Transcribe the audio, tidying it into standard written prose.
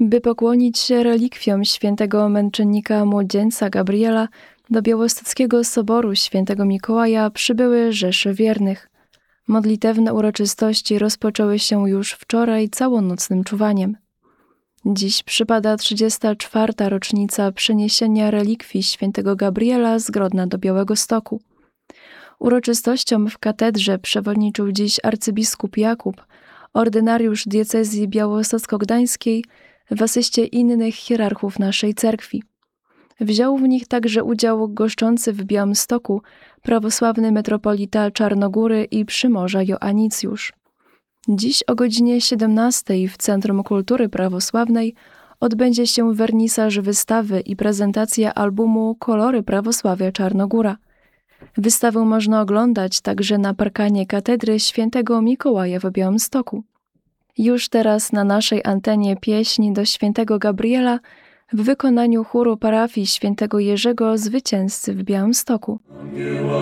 By pokłonić się relikwiom świętego męczennika młodzieńca Gabriela, do Białostockiego Soboru Świętego Mikołaja przybyły rzesze wiernych. Modlitewne uroczystości rozpoczęły się już wczoraj całonocnym czuwaniem. Dziś przypada 34. rocznica przeniesienia relikwii świętego Gabriela z Grodna do Białegostoku. Uroczystościom w katedrze przewodniczył dziś arcybiskup Jakub, ordynariusz diecezji białostocko-gdańskiej, w asyście innych hierarchów naszej cerkwi. Wziął w nich także udział goszczący w Białymstoku prawosławny metropolita Czarnogóry i Przymorza Joannicjusz. Dziś o godzinie 17 w Centrum Kultury Prawosławnej odbędzie się wernisaż wystawy i prezentacja albumu Kolory Prawosławia Czarnogóra. Wystawę można oglądać także na parkanie katedry świętego Mikołaja w Białymstoku. Już teraz na naszej antenie pieśń do świętego Gabriela w wykonaniu chóru parafii świętego Jerzego Zwycięzcy w Białymstoku.